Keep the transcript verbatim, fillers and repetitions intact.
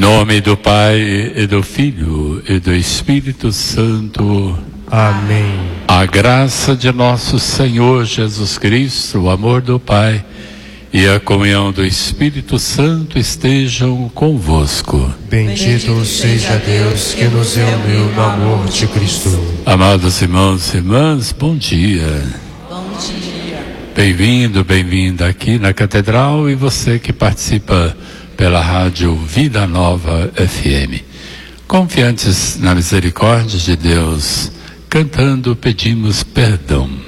nome do Pai, e do Filho, e do Espírito Santo. Amém. A graça de nosso Senhor Jesus Cristo, o amor do Pai e a comunhão do Espírito Santo estejam convosco. Bendito seja Deus que nos reuniu no amor de Cristo. Amados irmãos e irmãs, bom dia. Bom dia. Bem-vindo, bem-vinda aqui na Catedral, e você que participa pela rádio Vida Nova F M. Confiantes na misericórdia de Deus, cantando pedimos perdão.